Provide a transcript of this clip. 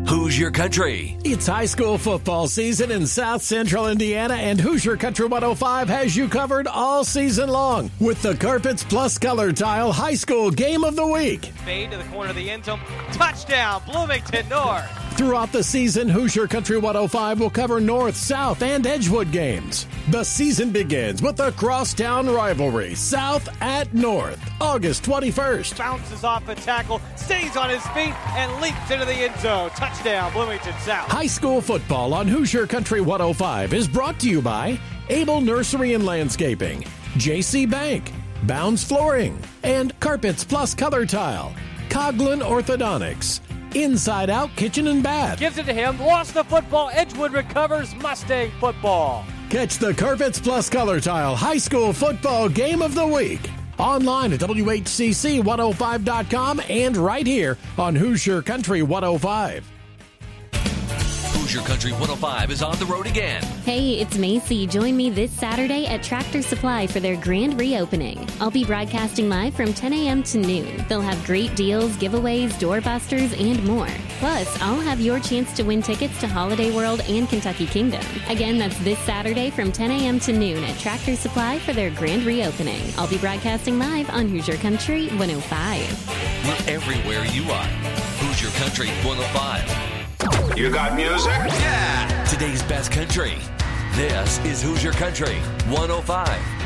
Hoosier Country. It's high school football season in South Central Indiana, and Hoosier Country 105 has you covered all season long with the Carpets Plus Color Tile High School Game of the Week. Fade to the corner of the end zone. Touchdown, Bloomington North. Throughout the season, Hoosier Country 105 will cover North, South, and Edgewood games. The season begins with the crosstown rivalry, South at North, August 21st. Bounces off a tackle, stays on his feet, and leaps into the end zone. Touchdown, Bloomington South. High school football on Hoosier Country 105 is brought to you by Able Nursery and Landscaping, JC Bank, Bounds Flooring, and Carpets Plus Color Tile, Coughlin Orthodontics, Inside Out Kitchen and Bath. Gives it to him, lost the football, Edgewood recovers, Mustang football. Catch the Carpets Plus Color Tile High School Football Game of the Week online at WHCC105.com and right here on Hoosier Country 105. Hoosier Country 105 is on the road again. Hey, it's Macy. Join me this Saturday at Tractor Supply for their grand reopening. I'll be broadcasting live from 10 a.m. to noon. They'll have great deals, giveaways, doorbusters, and more. Plus, I'll have your chance to win tickets to Holiday World and Kentucky Kingdom. Again, that's this Saturday from 10 a.m. to noon at Tractor Supply for their grand reopening. I'll be broadcasting live on Hoosier Country 105. We're everywhere you are. Hoosier Country 105. You got music? Yeah! Today's best country. This is Hoosier Country 105.